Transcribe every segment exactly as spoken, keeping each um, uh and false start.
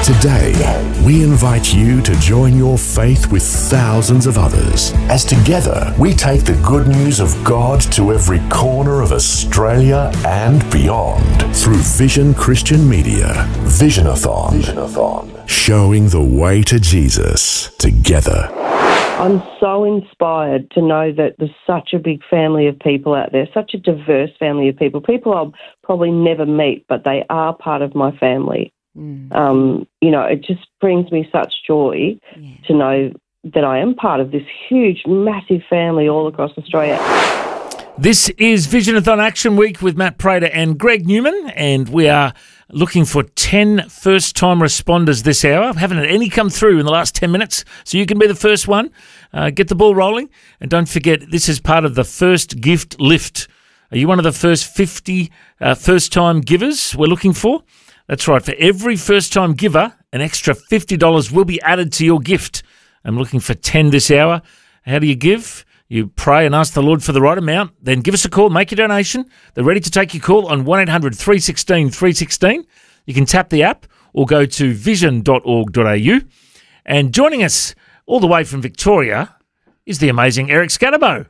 Today, we invite you to join your faith with thousands of others as together we take the good news of God to every corner of Australia and beyond through Vision Christian Media. Visionathon. Visionathon. Showing the way to Jesus together. I'm so inspired to know that there's such a big family of people out there, such a diverse family of people, people I'll probably never meet, but they are part of my family. Mm. Um, you know, it just brings me such joy yeah. to know that I am part of this huge, massive family all across Australia. This is Visionathon Action Week with Matt Prater and Greg Newman, and we are looking for ten first-time responders this hour. Haven't had any come through in the last ten minutes, so you can be the first one. Uh, get the ball rolling, and don't forget, this is part of the First Gift Lift. Are you one of the first fifty uh, first-time givers we're looking for? That's right. For every first-time giver, an extra fifty dollars will be added to your gift. I'm looking for ten this hour. How do you give? You pray and ask the Lord for the right amount, then give us a call, make your donation. They're ready to take your call on one eight hundred three one six three one six. You can tap the app or go to vision dot org dot a u. And joining us all the way from Victoria is the amazing Eric Scatterbo.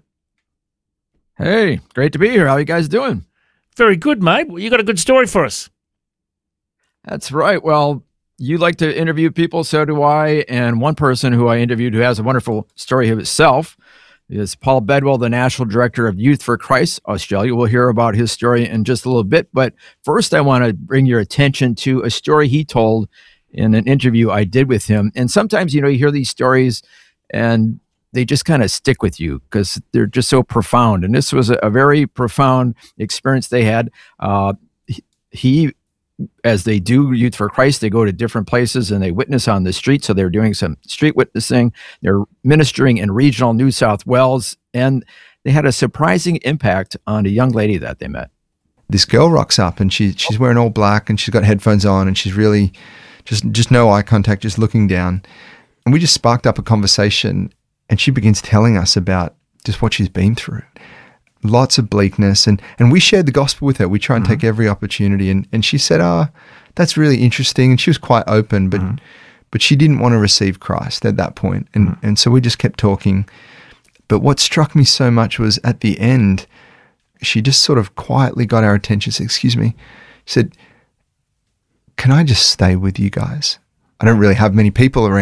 Hey, great to be here. How are you guys doing? Very good, mate. Well, you got a good story for us. That's right. Well, you like to interview people, so do I. And one person who I interviewed who has a wonderful story himself is Paul Bedwell, the National Director of Youth for Christ Australia. We'll hear about his story in just a little bit. But first, I want to bring your attention to a story he told in an interview I did with him. And sometimes, you know, you hear these stories and they just kind of stick with you because they're just so profound. And this was a, a very profound experience they had. Uh, he... As they do Youth for Christ, they go to different places and they witness on the street. So they're doing some street witnessing. They're ministering in regional New South Wales. And they had a surprising impact on a young lady that they met. This girl rocks up and she, she's wearing all black and she's got headphones on and she's really just, just no eye contact, just looking down. And we just sparked up a conversation and she begins telling us about just what she's been through. Lots of bleakness, and, and we shared the gospel with her. We try and mm-hmm. take every opportunity, and, and she said, "Ah, oh, that's really interesting." And she was quite open, but mm-hmm. but she didn't want to receive Christ at that point, and mm-hmm. and so we just kept talking. But what struck me so much was at the end, she just sort of quietly got our attention. Said, "Excuse me," she said, "Can I just stay with you guys? I don't really have many people around."